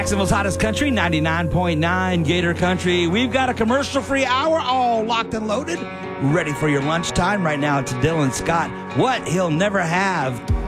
Jacksonville's hottest country, 99.9 Gator Country. We've got a commercial-free hour all locked and loaded, ready for your lunchtime. Right now, it's Dylan Scott. What he'll never have